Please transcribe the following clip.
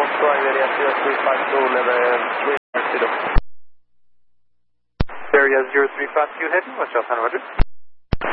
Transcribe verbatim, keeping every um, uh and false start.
Moscow, Iberia zero three five two, level three zero. Iberia zero three five two heading, what's your sign, Roger?